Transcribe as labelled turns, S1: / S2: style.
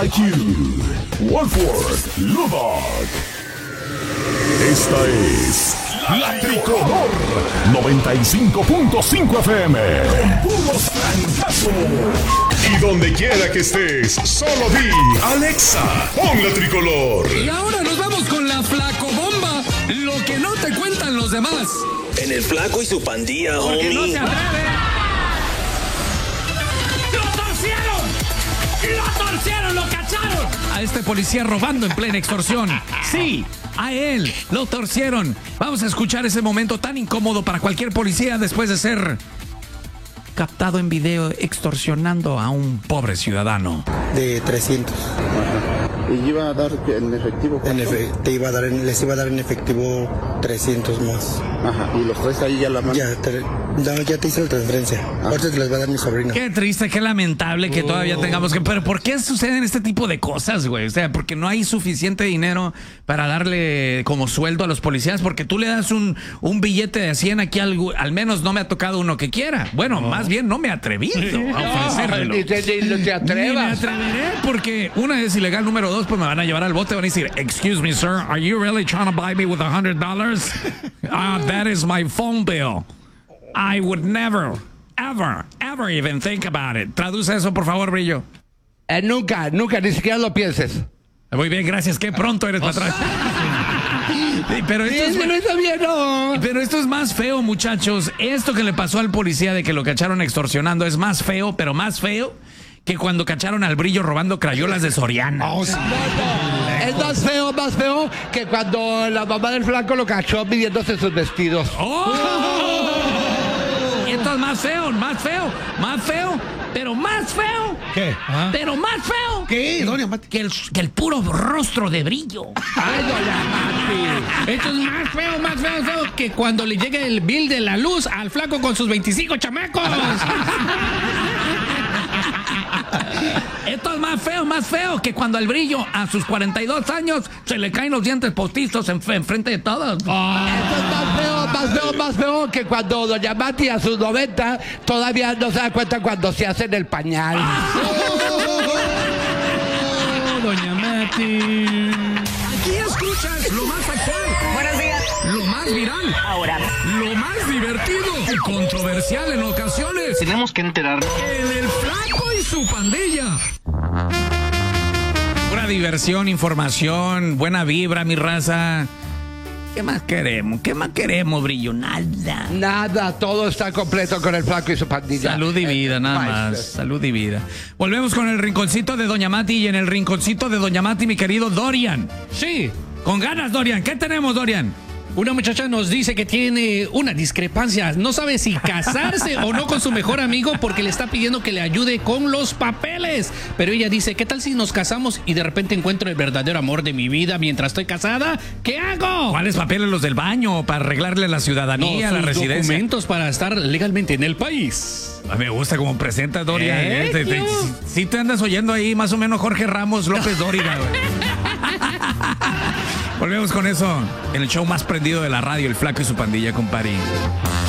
S1: IQ, Wolford, Lubbock. Esta es La Tricolor 95.5 FM. Con puros francazos. Y donde quiera que estés, solo di Alexa, pon La Tricolor.
S2: Y ahora nos vamos con la flacobomba. Lo que no te cuentan los demás.
S3: En el Flaco y su pandilla,
S2: Porque
S3: homie.
S2: no se atreve. ¡Lo torcieron! ¡Lo cacharon! A este policía robando en plena extorsión. Sí, a él lo torcieron. Vamos a escuchar ese momento tan incómodo para cualquier policía después de ser captado en video extorsionando a un pobre ciudadano.
S4: De 300.
S5: ¿Y iba a dar en efectivo?
S4: Les iba a dar en efectivo 300 más.
S5: Ajá, ¿y los traes ahí ya la mano?
S4: Ya te hice la transferencia. Ahorita te las va a dar mi sobrino.
S2: Qué triste, qué lamentable que todavía tengamos que... Pero ¿por qué suceden este tipo de cosas, güey? O sea, porque no hay suficiente dinero para darle como sueldo a los policías, porque tú le das un billete de 100 aquí, al menos no me ha tocado uno que quiera. Bueno, más bien no me he atrevido a ofrecérmelo.
S6: Ni te
S2: Ni me
S6: atrevas.
S2: atreveré porque una es ilegal, número dos, pues me van a llevar al bote, van a decir, excuse me, sir, are you really trying to buy me with $100? That is my phone bill. I would never, ever even think about it. Traduce eso, por favor, Brillo.
S6: Nunca, ni siquiera lo pienses.
S2: Muy bien, gracias. Qué pronto eres para atrás. Pero esto es más feo, muchachos. Esto que le pasó al policía de que lo cacharon extorsionando es más feo, pero más feo que cuando cacharon al Brillo robando crayolas de Soriana.
S6: Es más feo que cuando la mamá del Flaco lo cachó midiéndose sus vestidos.
S2: Y esto es más feo, pero más feo.
S7: ¿Qué? ¿Ah?
S2: Pero más feo.
S7: ¿Qué, doña Mati?
S2: Que el puro rostro de Brillo.
S6: Ay, doña Mati.
S7: Esto es más feo que cuando le llegue el bill de la luz al Flaco con sus 25 chamacos.
S2: Esto es más feo que cuando al Brillo a sus 42 años se le caen los dientes postizos enfrente de todos.
S6: Esto es más feo que cuando doña Mati a sus 90 todavía no se da cuenta cuando se hace en el pañal.
S7: Doña Mati.
S2: Aquí escuchas lo más actual.
S8: Buenos días.
S2: Lo más viral.
S8: Ahora.
S2: Lo más divertido y controversial en ocasiones.
S8: Tenemos que enterarnos.
S2: En el Flaco y su pandilla. Pura diversión, información, buena vibra, mi raza. ¿Qué más queremos, Brillo?
S6: Nada, todo está completo con el Flaco y su pandilla.
S2: Salud y vida, nada más. Salud y vida. Volvemos con el rinconcito de Doña Mati. Y en el rinconcito de Doña Mati, mi querido Dorian.
S7: Sí.
S2: Con ganas, Dorian. ¿Qué tenemos, Dorian?
S7: Una muchacha nos dice que tiene una discrepancia. No sabe si casarse o no con su mejor amigo porque le está pidiendo que le ayude con los papeles. Pero ella dice, ¿qué tal si nos casamos y de repente encuentro el verdadero amor de mi vida mientras estoy casada? ¿Qué hago?
S2: ¿Cuáles papeles? ¿Los del baño? ¿Para arreglarle la ciudadanía, la residencia?
S7: Documentos para estar legalmente en el país.
S2: A mí me gusta cómo presenta Dorian. Si te andas oyendo ahí más o menos Jorge Ramos López Dóriga. Volvemos con eso en el show más prendido de la radio, el Flaco y su pandilla, compadre.